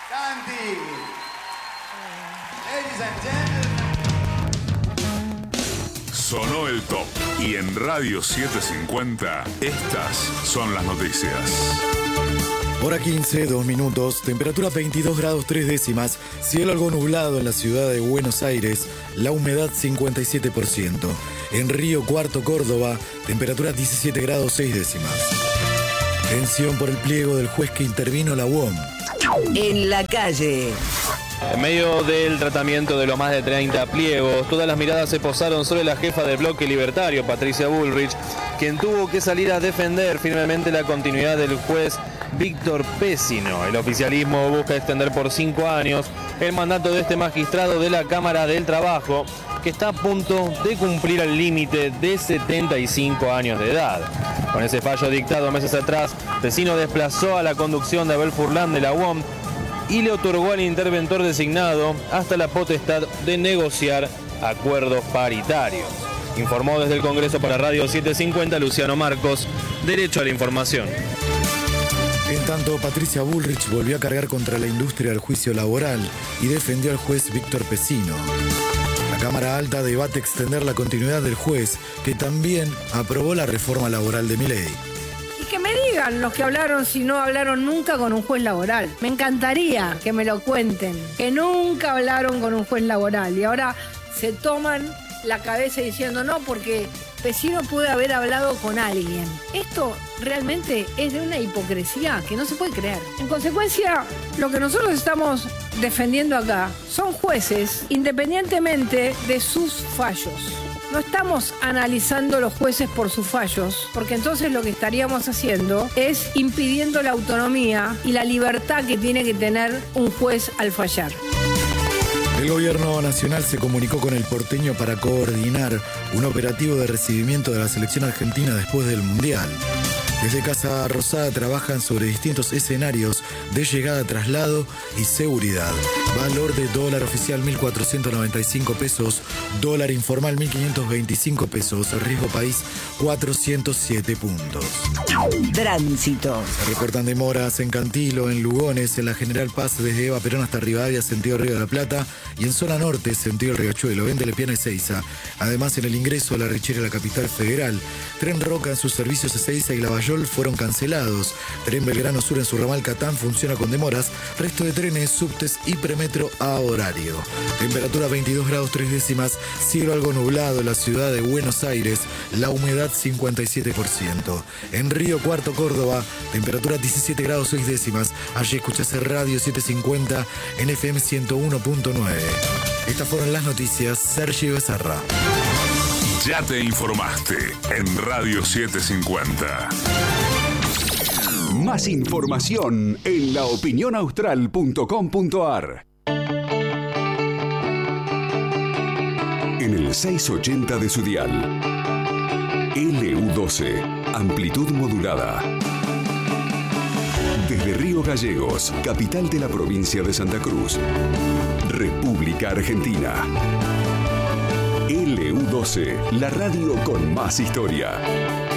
Candy. Ladies and gentlemen. Sonó el top y en Radio 750 estas son las noticias. Hora 15, 2 minutos, temperatura 22 grados 3 décimas, cielo algo nublado en la ciudad de Buenos Aires, la humedad 57%. En Río Cuarto, Córdoba, temperatura 17 grados 6 décimas. Tensión por el pliego del juez que intervino la UOM. En la calle. En medio del tratamiento de los más de 30 pliegos, todas las miradas se posaron sobre la jefa del bloque libertario, Patricia Bullrich, quien tuvo que salir a defender firmemente la continuidad del juez Víctor Pessino. El oficialismo busca extender por 5 años el mandato de este magistrado de la Cámara del Trabajo, que está a punto de cumplir el límite de 75 años de edad. Con ese fallo dictado meses atrás, Pessino desplazó a la conducción de Abel Furlan de la UOM y le otorgó al interventor designado hasta la potestad de negociar acuerdos paritarios. Informó desde el Congreso para Radio 750 Luciano Marcos, Derecho a la Información. En tanto, Patricia Bullrich volvió a cargar contra la industria del juicio laboral y defendió al juez Víctor Pessino. La Cámara Alta debate extender la continuidad del juez, que también aprobó la reforma laboral de Milei. Que me digan los que hablaron si no hablaron nunca con un juez laboral. Me encantaría que me lo cuenten, que nunca hablaron con un juez laboral y ahora se toman la cabeza diciendo no porque Pessino puede haber hablado con alguien. Esto realmente es de una hipocresía que no se puede creer. En consecuencia, lo que nosotros estamos defendiendo acá son jueces independientemente de sus fallos. No estamos analizando los jueces por sus fallos, porque entonces lo que estaríamos haciendo es impidiendo la autonomía y la libertad que tiene que tener un juez al fallar. El gobierno nacional se comunicó con el porteño para coordinar un operativo de recibimiento de la selección argentina después del Mundial. Desde Casa Rosada trabajan sobre distintos escenarios de llegada, traslado y seguridad. Valor de dólar oficial 1.495 pesos, dólar informal 1.525 pesos, riesgo país 407 puntos. Tránsito. Se reportan demoras en Cantilo, en Lugones, en la General Paz desde Eva Perón hasta Rivadavia, sentido Río de la Plata, y en zona norte, sentido el Riachuelo, Vende Lepiana y Ezeiza. Además, en el ingreso a la Richera, la capital federal, Tren Roca en sus servicios Ezeiza y Lavallol fueron cancelados. Tren Belgrano Sur en su ramal Catán funciona con demoras. Resto de trenes, subtes y premetro a horario. Temperatura 22 grados 3 décimas, cielo algo nublado en la ciudad de Buenos Aires, la humedad 57%. En Río Cuarto, Córdoba, temperatura 17 grados 6 décimas. Allí escuchás Radio 750 en FM 101.9. Estas fueron las noticias. Sergio Becerra. Ya te informaste en Radio 750. Más información en laopinionaustral.com.ar. En el 680 de su dial. LU12, amplitud modulada. Desde Río Gallegos, capital de la provincia de Santa Cruz, República Argentina. LU12, la radio con más historia.